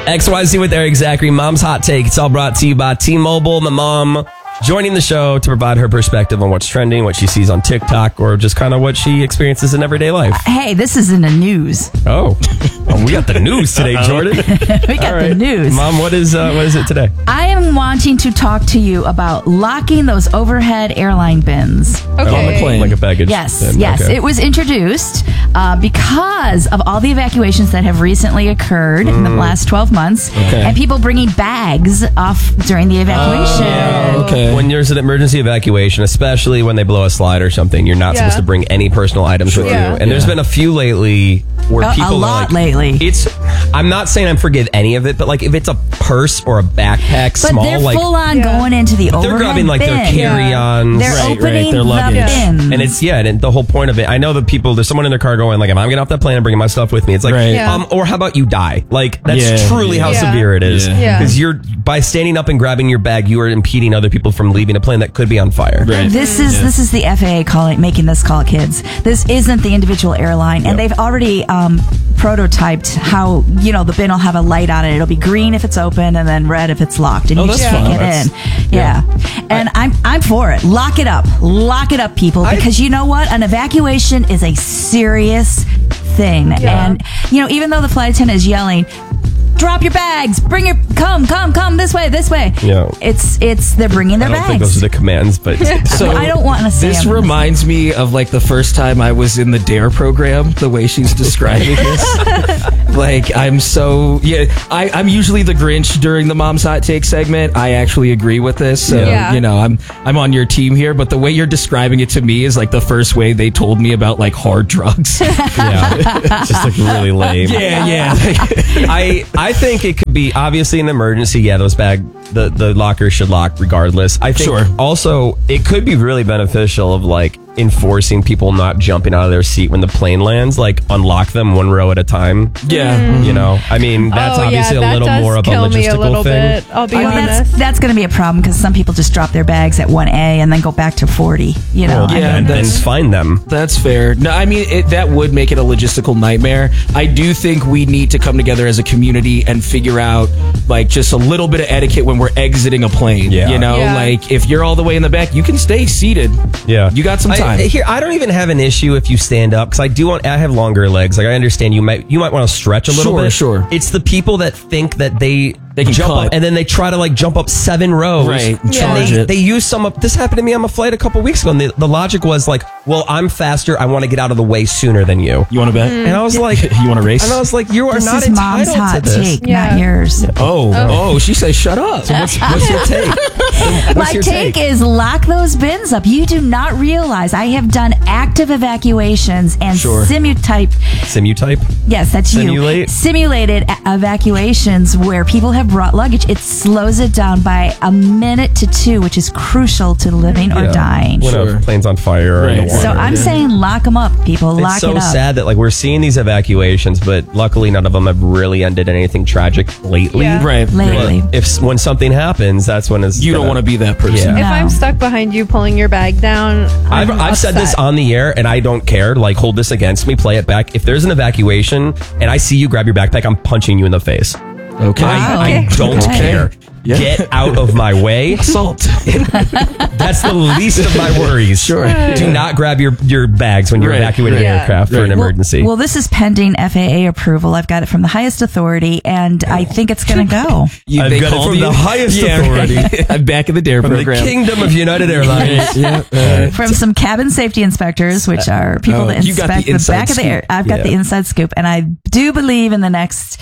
XYZ with Eric Zachary, Mom's Hot Take. It's all brought to you by T-Mobile. My mom joining the show to provide her perspective on what's trending, what she sees on TikTok, or just kind of what she experiences in everyday life. Hey, this is in the news. Oh, we got the news today, Jordan. We got the news. Mom, what is it today? I am wanting to talk to you about locking those overhead airline bins. Okay. On the plane. Like a baggage Yes, bin. yes. Okay. It was introduced because of all the evacuations that have recently occurred in the last 12 months, and people bringing bags off during the evacuation. Okay. When there's an emergency evacuation, especially when they blow a slide or something, you're not supposed to bring any personal items with you. And there's been a few lately where people a lot are like, lately. I'm not saying I forgive any of it, but like if it's a purse or a backpack, But small, they're like full on going into the overhead they're grabbing like bin. their carry-ons. They're Right, opening their the luggage. bin. And it's and the whole point of it. I know that there's someone in their car going like, if I'm getting off that plane and bringing my stuff with me, it's like, Right. or how about you die? Like that's truly how severe it is. Yeah. Because you're by standing up and grabbing your bag, you are impeding other people from leaving a plane that could be on fire. Right. This is the FAA making this call, kids. This isn't the individual airline, and they've already prototyped how the bin will have a light on it. It'll be green if it's open, and then red if it's locked, and you that's just fun. can't get in. And I'm for it. Lock it up, people, because you know what? An evacuation is a serious thing, and even though the flight attendant is yelling, drop your bags, come this way. Yeah. It's they're bringing their I don't bags. think those are the commands, but So I don't want to say this them. reminds me of like the first time I was in the DARE program, the way she's describing this. Like I'm usually the Grinch during the Mom's Hot Take segment. I actually agree with this. So, I'm on your team here, but the way you're describing it to me is like the first way they told me about like hard drugs. it's just like really lame. Yeah. I think it could be obviously an emergency. Yeah, the lockers should lock regardless. I think also it could be really beneficial of like enforcing people not jumping out of their seat when the plane lands, like unlock them one row at a time. Yeah. I mean, that's obviously a little more of a logistical thing. I'll be honest. That's going to be a problem because some people just drop their bags at 1A and then go back to 40. And then find them. That's fair. No, I mean, that would make it a logistical nightmare. I do think we need to come together as a community and figure out like just a little bit of etiquette when we're exiting a plane. Like if you're all the way in the back, you can stay seated. Yeah. You got some time. I don't even have an issue if you stand up because I have longer legs. Like I understand you might want to stretch a little bit. Sure. It's the people that think that they can jump cut. up and then they try to like jump up 7 rows. Right. And Charge it. They use this happened to me on a flight a couple weeks ago. And the logic was like, well, I'm faster. I want to get out of the way sooner than you. You want to bet? And I was like, you want to race? And I was like, you are This not is Mom's entitled hot to this. take, not yours. Oh, she says shut up. So what's your take? My take is lock those bins up. You do not realize I have done active evacuations and Simutype? Yes, that's Simulate? Simulated evacuations where people have brought luggage. It slows it down by a minute to 2, which is crucial to living or dying. When a plane's on fire or in the water. So I'm saying lock them up, people. Lock it's it so up. sad that like we're seeing these evacuations, but luckily none of them have really ended in anything tragic lately. Yeah. Right. Lately. But when something happens, that's when You don't want to be that person. If I'm stuck behind you pulling your bag down, I've said this on the air and I don't care. Like, hold this against me, play it back. If there's an evacuation and I see you grab your backpack, I'm punching you in the face. Okay. I don't care. Yeah. Get out of my way. Assault. That's the least of my worries. Sure. Do not grab your bags when you're evacuating an aircraft for an emergency. Well, this is pending FAA approval. I've got it from the highest authority, and I think it's going to go. I've got it from the highest authority. I'm back in the DARE From program. the kingdom of United Airlines. From some cabin safety inspectors, which are people that you got inspect the the inside back of the air. scoop. I've got the inside scoop, and I do believe in the next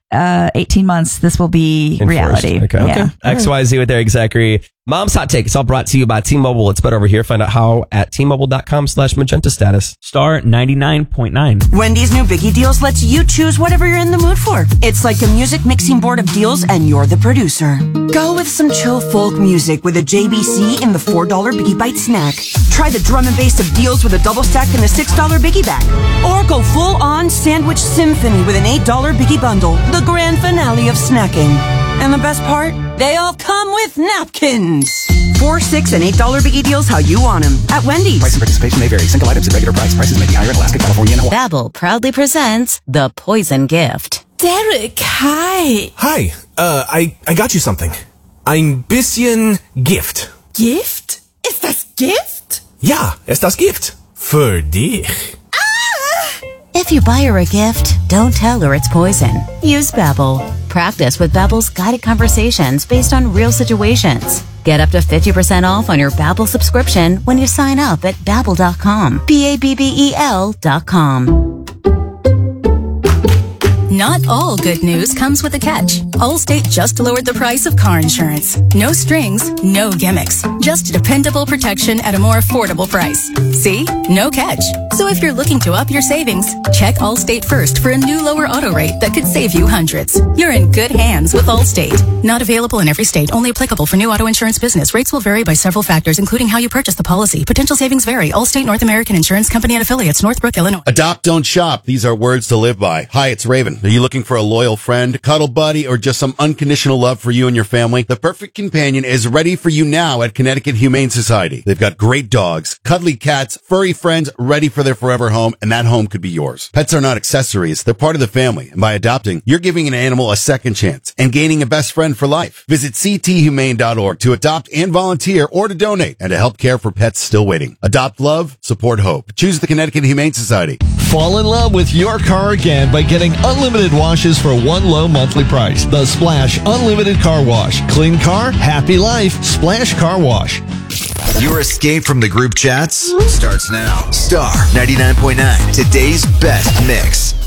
18 months this will be reality. Okay. Yeah. XYZ with Eric Zachary. Mom's Hot Take. It's all brought to you by T-Mobile. It's better over here. Find out how at T-Mobile.com/magenta status. Star 99.9. Wendy's new Biggie Deals lets you choose whatever you're in the mood for. It's like a music mixing board of deals and you're the producer. Go with some chill folk music with a JBC in the $4 Biggie Bite snack. Try the drum and bass of deals with a double stack in the $6 Biggie bag. Or go full on sandwich symphony with an $8 Biggie bundle. The grand finale of snacking. And the best part? They all come with napkins. $4, $6, and $8 Biggie Deals how you want them at Wendy's. Price and participation may vary. Single items at regular price. Prices may be higher in Alaska, California, and Hawaii. Babbel proudly presents The Poison Gift. Derek, hi. Hi, I got you something. Ein bisschen Gift. Gift? Ist das Gift? Ja, ist das Gift. Für dich. If you buy her a gift, don't tell her it's poison. Use Babbel. Practice with Babbel's guided conversations based on real situations. Get up to 50% off on your Babbel subscription when you sign up at Babbel.com. Babbel.com. Not all good news comes with a catch. Allstate just lowered the price of car insurance. No strings, no gimmicks. Just dependable protection at a more affordable price. See? No catch. So if you're looking to up your savings, check Allstate first for a new lower auto rate that could save you hundreds. You're in good hands with Allstate. Not available in every state. Only applicable for new auto insurance business. Rates will vary by several factors, including how you purchase the policy. Potential savings vary. Allstate North American Insurance Company and Affiliates, Northbrook, Illinois. Adopt, don't shop. These are words to live by. Hi, it's Raven. Are you looking for a loyal friend, cuddle buddy, or just some unconditional love for you and your family? The perfect companion is ready for you now at Connecticut Humane Society. They've got great dogs, cuddly cats, furry friends ready for their forever home, and that home could be yours. Pets are not accessories. They're part of the family. And by adopting, you're giving an animal a second chance and gaining a best friend for life. Visit cthumane.org to adopt and volunteer or to donate and to help care for pets still waiting. Adopt love, support hope. Choose the Connecticut Humane Society. Fall in love with your car again by getting unlimited washes for one low monthly price. The Splash Unlimited Car Wash. Clean car, happy life. Splash Car Wash. Your escape from the group chats starts now. Star 99.9, today's best mix.